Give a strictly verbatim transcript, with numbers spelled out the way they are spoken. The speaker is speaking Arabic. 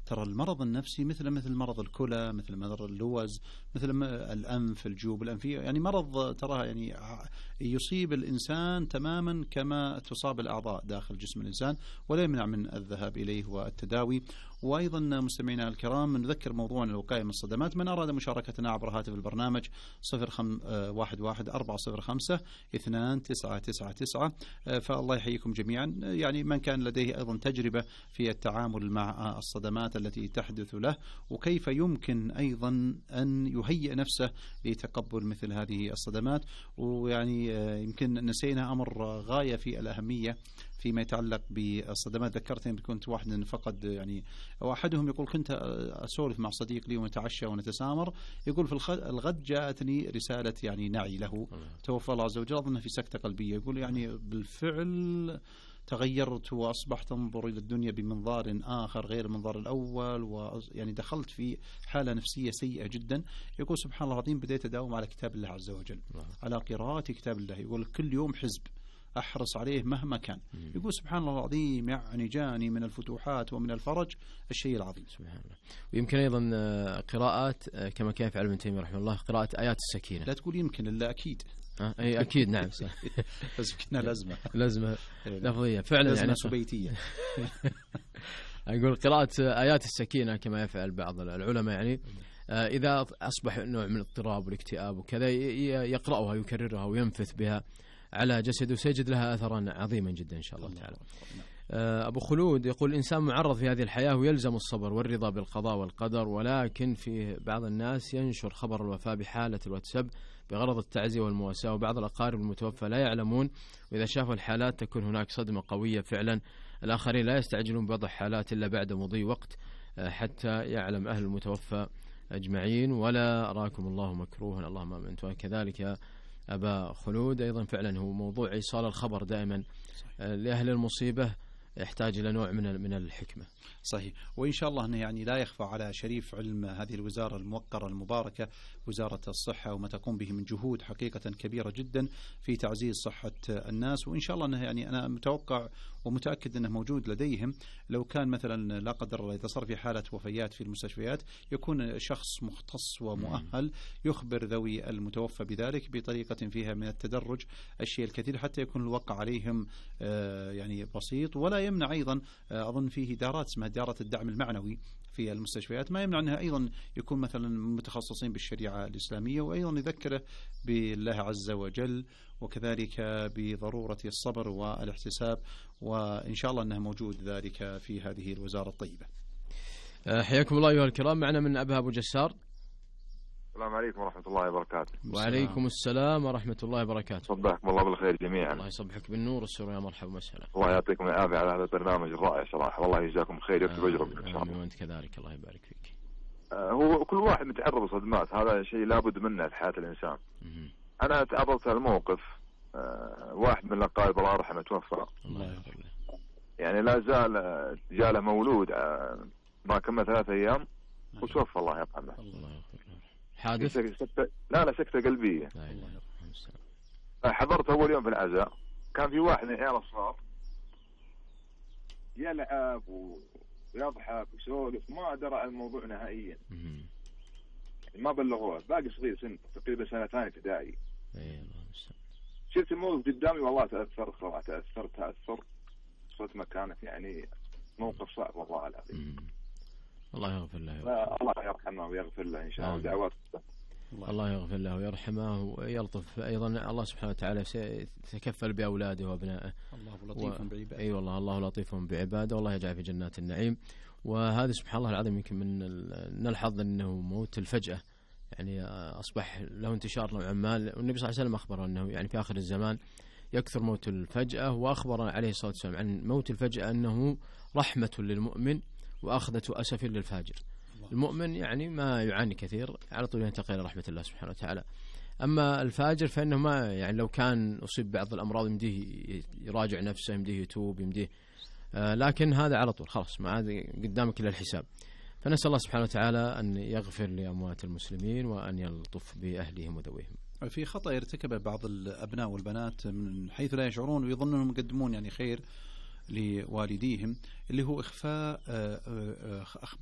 ترى المرض النفسي مثل مثل مرض الكلى، مثل مرض اللوز، مثل الأنف، الجيوب الأنفية، يعني مرض ترى يعني يصيب الإنسان تماما كما تصاب الأعضاء داخل جسم الإنسان، ولا يمنع من الذهاب إليه والتداوي. وأيضا مستمعينا الكرام نذكر موضوعنا الوقاية من الصدمات. من أراد مشاركتنا عبر هاتف البرنامج صفر خم واحد واحد أربعة صفر خمسة اثنان تسعة تسعة تسعة، فالله يحييكم جميعا. يعني من كان لديه أيضا تجربة في التعامل مع الصدمات التي تحدث له، وكيف يمكن أيضا أن يهيئ نفسه لتقبل مثل هذه الصدمات. ويعني يمكن نسينا أمر غاية في الأهمية فيما يتعلق بالصدمات. ذكرتني كنت واحد فقد يعني واحدهم يقول كنت أسولف مع صديق لي ونتعشى ونتسامر، يقول في الغد جاءتني رسالة يعني نعي له، توفى الله عز وجل، أظن في سكتة قلبية. يقول يعني بالفعل تغيرت وأصبحت أنظر إلى الدنيا بمنظار آخر غير المنظار الأول، ويعني دخلت في حالة نفسية سيئة جدا. يقول سبحان الله العظيم بديت أداوم على كتاب الله عز وجل، على قراءة كتاب الله. يقول كل يوم حزب أحرص عليه مهما كان. يقول سبحان الله العظيم يعني جاني من الفتوحات ومن الفرج الشيء العظيم. سبحان الله. ويمكن أيضا قراءات كما كان يفعل ابن تيمية رحمه الله، قراءة آيات السكينة. لا تقول يمكن إلا أكيد. أه؟ أي أكيد نعم. بس كنا لازمة لازمة لفظية فعلا، لازمة يعني سبيتية. أقول قراءة آيات السكينة كما يفعل بعض العلماء، يعني إذا أصبح نوع من الاضطراب والاكتئاب وكذا يقرأها يكررها وينفث بها على جسده، سيجد لها أثرا عظيما جدا إن شاء الله تعالى. أبو خلود يقول الإنسان معرض في هذه الحياة ويلزم الصبر والرضا بالقضاء والقدر، ولكن في بعض الناس ينشر خبر الوفاة بحالة الواتساب بغرض التعزية والمواساة، وبعض الأقارب المتوفى لا يعلمون، وإذا شافوا الحالات تكون هناك صدمة قوية فعلا. الآخرين لا يستعجلون بوضع حالات إلا بعد مضي وقت حتى يعلم أهل المتوفى أجمعين، ولا أراكم الله مكروها اللهم آمين. وكذلك يا أبا خلود أيضا فعلا هو موضوع إيصال الخبر دائما لأهل المصيبة يحتاج إلى نوع من من الحكمة. صحيح. وإن شاء الله أنه يعني لا يخفى على شريف علم هذه الوزارة الموقرة المباركة، وزارة الصحة، وما تقوم به من جهود حقيقة كبيرة جدا في تعزيز صحة الناس. وإن شاء الله أنه يعني أنا متوقع ومتأكد أنه موجود لديهم. لو كان مثلا لا قدر الله إذا صار في حالة وفيات في المستشفيات، يكون شخص مختص ومؤهل يخبر ذوي المتوفى بذلك بطريقة فيها من التدرج الشيء الكثير، حتى يكون الوقع عليهم يعني بسيط. ولا يمنع أيضا أظن فيه دارات اسمها دارة الدعم المعنوي في المستشفيات، ما يمنع أنها أيضا يكون مثلا متخصصين بالشريعة الإسلامية، وأيضا يذكره بالله عز وجل، وكذلك بضرورة الصبر والاحتساب. وإن شاء الله أنها موجود ذلك في هذه الوزارة الطيبة. حياكم الله أيها الكرام. معنا من أبها أبو جسار. السلام عليكم ورحمة الله وبركاته. وعليكم السلام ورحمة الله وبركاته. صبحكم الله بالخير جميعا. الله يصبحك بالنور والسرور، يا مرحبا وسهلا. الله يعطيكم العافية على هذا البرنامج الرائع صراحة، والله يجزاكم خير يكتب أجركم إن شاء الله. وأنت كذلك الله يبارك فيك. آه هو كل واحد متعرض لصدمات، هذا شيء لابد منه في حياة الإنسان. أنا تعرضت لموقف، آه واحد من الأقارب الله يرحمه توفى. الله يغفر له. يعني لا زال جاله مولود آه ما كمل ثلاث أيام وتوفى الله يرحمه. الله يغفر له. حادث؟ سكتة، لا لا سكتة قلبية. لا إله إلا الله. حضرت أول يوم في العزاء، كان في واحد من العيال الصغار يلعب ويضحك ويسولف، ما درى عن الموضوع نهائيا. يعني ما بلغوه، باقي صغير سن تقريبا سنتين ابتدائي. شفت الموقف قدامي والله تأثرت صراحة، تأثرت تأثر صرت مكانك، يعني موقف صعب والله العظيم. الله يغفر له. الله يرحمه ويغفر له إن شاء الله. دعوات الله يغفر له ويرحمه ويلطف. أيضا الله سبحانه وتعالى سيتكفل بأولاده وأبنائه. الله لطيف و... بعباده. أي والله الله لطيف بعباده، والله يجعل في جنات النعيم. وهذا سبحان الله العظيم يمكن من نلحظ أنه موت الفجأة يعني أصبح له انتشار نوعا ما، والنبي صلى الله عليه وسلم أخبر أنه يعني في آخر الزمان يكثر موت الفجأة، وأخبر عليه الصلاة والسلام عن موت الفجأة أنه رحمة للمؤمن وأخذة أسف للفاجر. المؤمن يعني ما يعاني كثير، على طول ينتقل إلى رحمة الله سبحانه وتعالى. أما الفاجر فإنه ما يعني لو كان أصيب بعض الأمراض يمديه يراجع نفسه، يمديه يتوب، يمديه آه لكن هذا على طول خلاص ما عاد قدامك إلا الحساب. فنسأل الله سبحانه وتعالى أن يغفر لأموات المسلمين وأن يلطف بأهلهم وذويهم. في خطأ يرتكبه بعض الأبناء والبنات من حيث لا يشعرون ويظنون أنهم يقدمون يعني خير لوالديهم، اللي هو إخفاء أخبار